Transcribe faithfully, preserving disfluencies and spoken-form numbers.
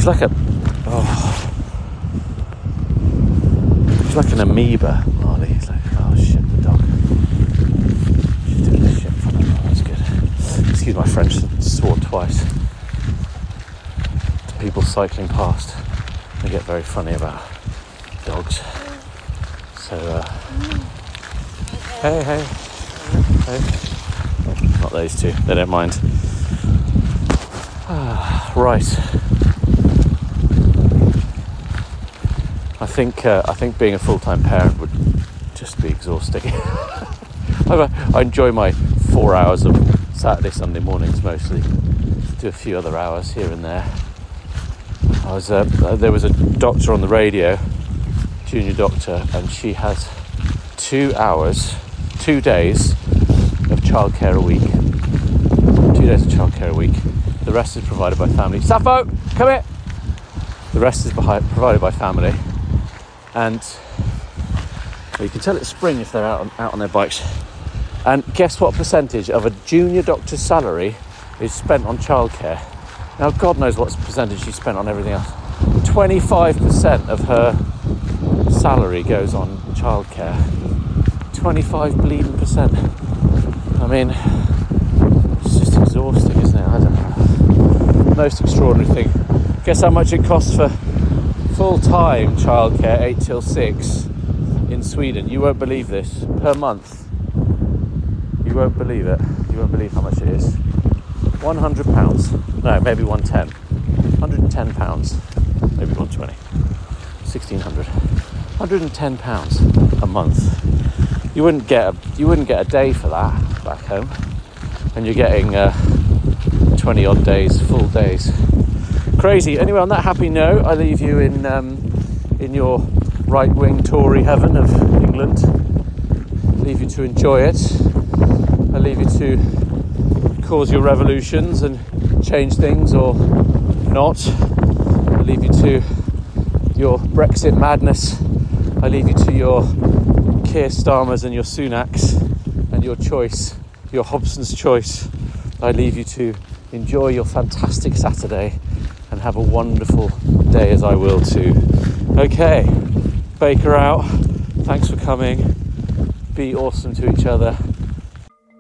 She's like a, oh, she's like an amoeba, Marley. He's like, oh shit, the dog. She's doing this shit in front of me. That's good. Excuse my French, swore twice. To people cycling past, they get very funny about dogs. So, uh, hey, hey, hey. Not those two, they don't mind. Ah, right. I think uh, I think being a full-time parent would just be exhausting. I, I enjoy my four hours of Saturday, Sunday mornings mostly. Do a few other hours here and there. I was uh, there was a doctor on the radio, junior doctor, and she has two hours, two days of childcare a week. Two days of childcare a week. The rest is provided by family. Sappho, come here. The rest is behind, provided by family, and well, you can tell it's spring if they're out on, out on their bikes. And guess what percentage of a junior doctor's salary is spent on childcare? Now, God knows what percentage she spent on everything else. twenty-five percent of her salary goes on childcare. twenty-five bleeding percent. I mean, it's just exhausting, isn't it? I don't know. Most extraordinary thing. Guess how much it costs for full-time childcare, eight till six, in Sweden? You won't believe this. Per month. You won't believe it. You won't believe how much it is. one hundred pounds. No, maybe one hundred ten. one hundred ten pounds. Maybe one hundred twenty. sixteen hundred. one hundred ten pounds a month. You wouldn't get a, you wouldn't get a day for that back home. And you're getting uh, twenty odd days, full days. Crazy. Anyway, on that happy note, I leave you in um, in your right-wing Tory heaven of England. Leave you to enjoy it. I leave you to cause your revolutions and change things or not. I leave you to your Brexit madness. I leave you to your Keir Starmers and your Sunaks and your choice, your Hobson's choice. I leave you to enjoy your fantastic Saturday and have a wonderful day, as I will too. Okay, Baker out. Thanks for coming. Be awesome to each other.